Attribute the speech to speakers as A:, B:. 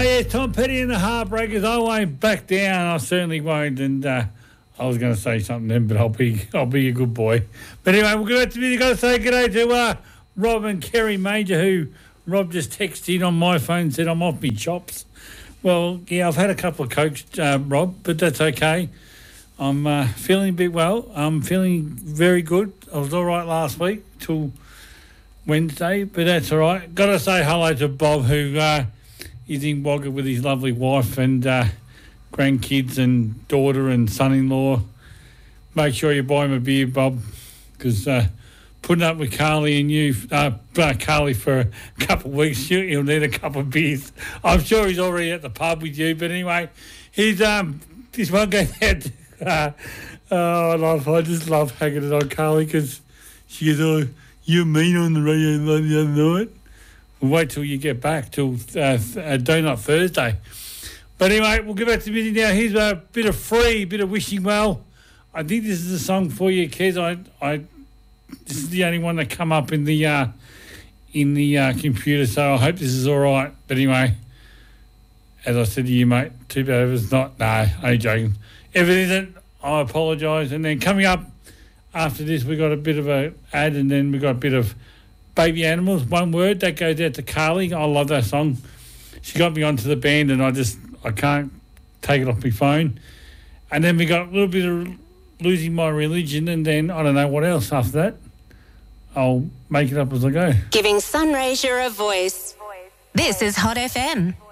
A: yeah, Tom Petty and the Heartbreakers. I won't back down. I certainly won't. And I was going to say something then, but I'll be a good boy. But anyway, we'll go back to music. Got to say good day to Rob and Kerry Major, who Rob just texted in on my phone and said I'm off me chops. Well, yeah, I've had a couple of Cokes, Rob, but that's okay. I'm feeling a bit well. I'm feeling very good. I was all right last week till Wednesday, but that's all right. Got to say hello to Bob, who is in Wagga with his lovely wife and grandkids and daughter and son-in-law. Make sure you buy him a beer, Bob, because putting up with Carly and you, Carly for a couple of weeks, he'll need a couple of beers. I'm sure he's already at the pub with you, but anyway, he's this one goes out. I just love hanging it on Carly because she goes, "Oh, you're mean on the radio the other night." We'll wait till you get back till Donut Thursday. But anyway, we'll get back to music now. Here's a bit of Free, a bit of Wishing Well. I think this is a song for you, Kez. This is the only one that come up in the computer, so I hope this is all right. But anyway, as I said to you, mate, too bad if it's not. No, I ain't joking. If it isn't, I apologise. And then coming up after this, we got a bit of an ad, and then we got a bit of Baby Animals, One Word. That goes out to Carly. I love that song. She got me onto the band, and I can't take it off my phone. And then we got a little bit of Losing My Religion, and then I don't know what else after that. I'll make it up as I go.
B: Giving Sunraysia a voice. This is Hot FM.